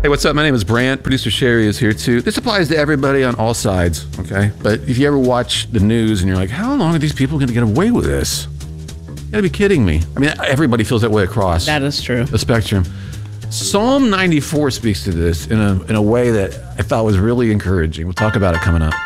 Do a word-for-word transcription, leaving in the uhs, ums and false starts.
Hey, what's up? My name is Brant. Producer Sherry is here too. This applies to everybody on all sides, okay? But if you ever watch the news and you're like, how long are these people going to get away with this? You gotta be kidding me. I mean, everybody feels that way across. That is true. The spectrum. Psalm ninety-four speaks to this in a, in a way that I thought was really encouraging. We'll talk about it coming up.